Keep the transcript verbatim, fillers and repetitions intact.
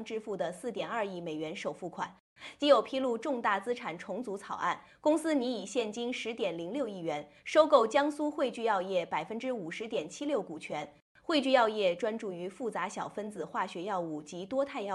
支付的四点二亿美元首付款。基友披露重大资产重组草案，公司拟以现金十点零六亿元收购江苏汇聚药业百分之五十点七六股权。汇聚药业专注于复杂小分子化学药物及多肽药